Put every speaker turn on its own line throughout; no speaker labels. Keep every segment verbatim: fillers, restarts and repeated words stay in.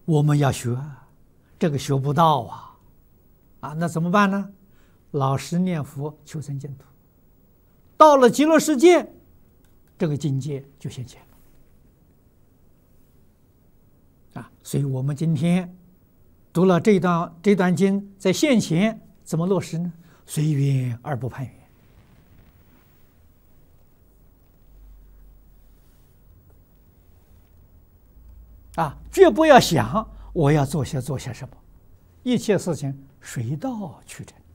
我们要学，这个学不到啊，啊，那怎么办呢？老实念佛，求生净土。到了极乐世界，这个境界就现前了啊！所以我们今天读了这段这段经，在现前怎么落实呢？随缘而不攀缘。啊，绝不要想我要做些做些什么，一切事情水到渠成。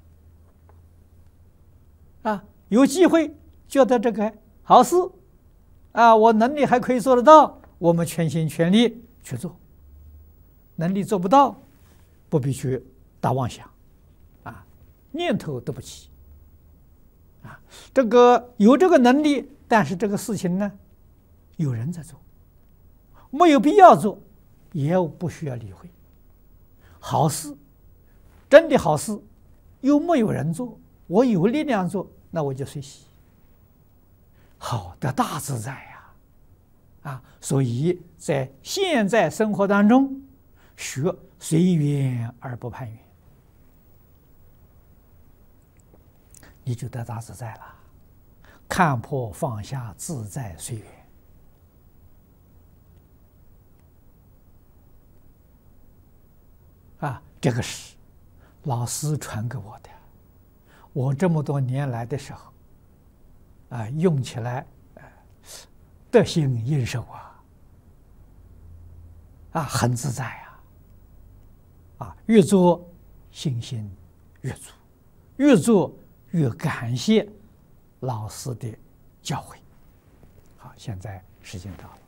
啊，有机会觉得这个好事，啊，我能力还可以做得到，我们全心全力去做。能力做不到，不必去大妄想，啊，念头都不起。啊，这个有这个能力，但是这个事情呢，有人在做。没有必要做，也不需要理会。好事，真的好事，又没有人做，我有力量做，那我就随喜。好的大自在呀，啊！所以在现在生活当中，学随缘而不攀缘，你就得大自在了。看破放下，自在随缘。啊，这个是老师传给我的，我这么多年来的时候，啊，用起来，呃，得心应手啊，啊，很自在啊，啊，越做信心越足，越做越感谢老师的教诲。好，现在时间到了。